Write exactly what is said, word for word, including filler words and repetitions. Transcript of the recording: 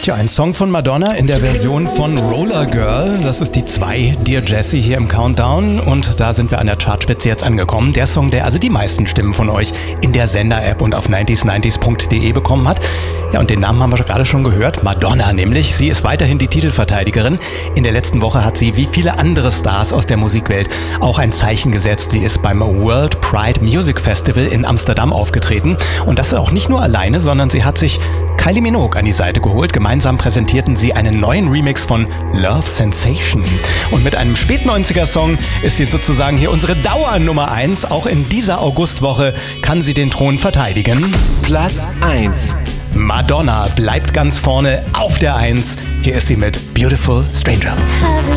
Tja, ein Song von Madonna in der Version von Roller Girl. Das ist die zwei, Dear Jessie, hier im Countdown. Und da sind wir an der Chartspitze jetzt angekommen. Der Song, der also die meisten Stimmen von euch in der Sender-App und auf neunzig neunzig punkt de bekommen hat. Ja, und den Namen haben wir gerade schon gehört. Madonna nämlich. Sie ist weiterhin die Titelverteidigerin. In der letzten Woche hat sie, wie viele andere Stars aus der Musikwelt, auch ein Zeichen gesetzt. Sie ist beim World Pride Music Festival in Amsterdam aufgetreten. Und das auch nicht nur alleine, sondern sie hat sich Kylie Minogue an die Seite geholt. Gemeinsam präsentierten sie einen neuen Remix von Love Sensation. Und mit einem Spät-neunziger-Song ist sie sozusagen hier unsere Dauernummer eins. Auch in dieser Augustwoche kann sie den Thron verteidigen. Platz eins. Madonna bleibt ganz vorne auf der eins. Hier ist sie mit Beautiful Stranger.